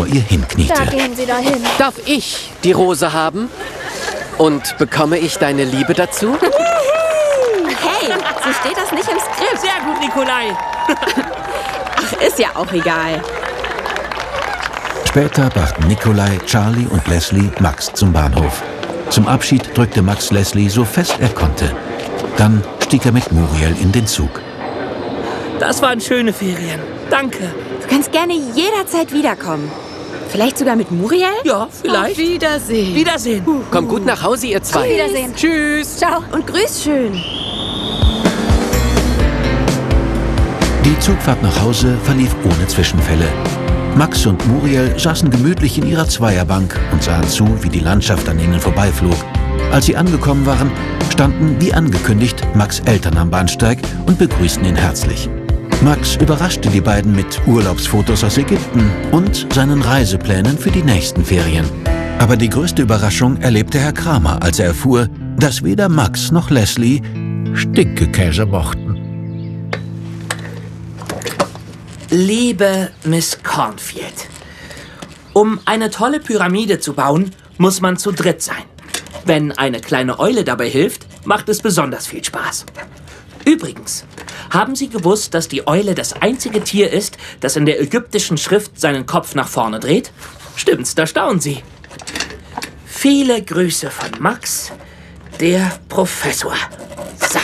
vor ihr hinkniete. Da gehen Sie dahin. Darf ich die Rose haben? Und bekomme ich deine Liebe dazu? Hey, so steht das nicht im Skript. Sehr gut, Nikolai. Ach, ist ja auch egal. Später brachten Nikolai, Charlie und Leslie Max zum Bahnhof. Zum Abschied drückte Max Leslie so fest er konnte. Dann stieg er mit Muriel in den Zug. Das waren schöne Ferien. Danke. Du kannst gerne jederzeit wiederkommen. Vielleicht sogar mit Muriel? Ja, vielleicht. Auf Wiedersehen. Wiedersehen. Kommt gut nach Hause, ihr zwei. Auf Wiedersehen. Tschüss. Ciao. Und grüß schön. Die Zugfahrt nach Hause verlief ohne Zwischenfälle. Max und Muriel saßen gemütlich in ihrer Zweierbank und sahen zu, wie die Landschaft an ihnen vorbeiflog. Als sie angekommen waren, standen, wie angekündigt, Max' Eltern am Bahnsteig und begrüßten ihn herzlich. Max überraschte die beiden mit Urlaubsfotos aus Ägypten und seinen Reiseplänen für die nächsten Ferien. Aber die größte Überraschung erlebte Herr Kramer, als er erfuhr, dass weder Max noch Leslie Stinkekäse mochten. Liebe Miss Cornfield, um eine tolle Pyramide zu bauen, muss man zu dritt sein. Wenn eine kleine Eule dabei hilft, macht es besonders viel Spaß. Übrigens, haben Sie gewusst, dass die Eule das einzige Tier ist, das in der ägyptischen Schrift seinen Kopf nach vorne dreht? Stimmt's, da staunen Sie. Viele Grüße von Max, der Professor. So.